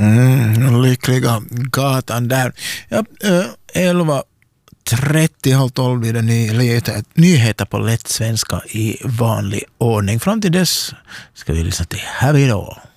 Lyckliga gatan där. Ja, 11:30, halv 12 blir det nyheter på lätt svenska i vanlig ordning. Fram till dess ska vi lyssna till Have It All.